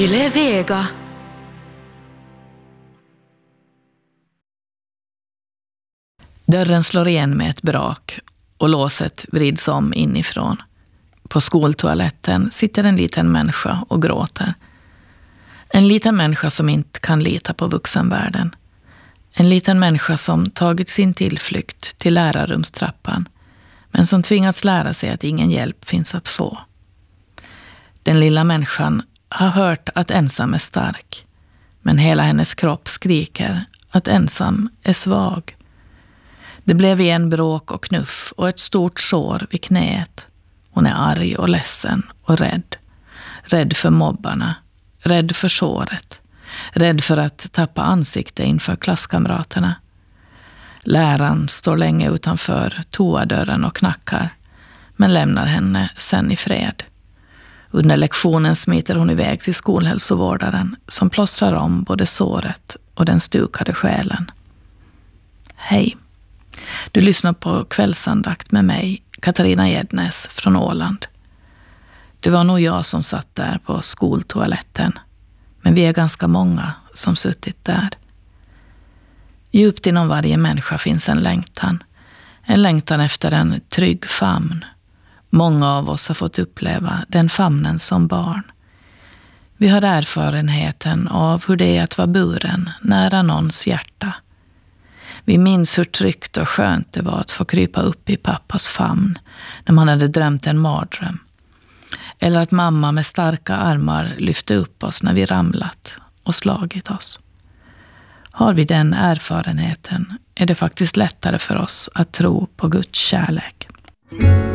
Yle Vega. Dörren slår igen med ett brak och låset vrids om inifrån. På skoltoaletten sitter en liten människa och gråter. En liten människa som inte kan lita på vuxenvärlden. En liten människa som tagit sin tillflykt till lärarrumstrappan, men som tvingats lära sig att ingen hjälp finns att få. Den lilla människan har hört att ensam är stark, men hela hennes kropp skriker att ensam är svag. Det blev igen bråk och knuff och ett stort sår vid knät. Hon är arg och ledsen och rädd. Rädd för mobbarna, rädd för såret, rädd för att tappa ansikte inför klasskamraterna. Läraren står länge utanför toadörren och knackar, men lämnar henne sen i fred. Under lektionen smiter hon iväg till skolhälsovårdaren som plåstrar om både såret och den stukade själen. Hej, du lyssnar på kvällsandakt med mig, Katarina Gäddnäs från Åland. Det var nog jag som satt där på skoltoaletten, men vi är ganska många som suttit där. Djupt inom varje människa finns en längtan efter en trygg famn. Många av oss har fått uppleva den famnen som barn. Vi har erfarenheten av hur det är att vara buren nära någons hjärta. Vi minns hur tryggt och skönt det var att få krypa upp i pappas famn när man hade drömt en mardröm. Eller att mamma med starka armar lyfte upp oss när vi ramlat och slagit oss. Har vi den erfarenheten är det faktiskt lättare för oss att tro på Guds kärlek.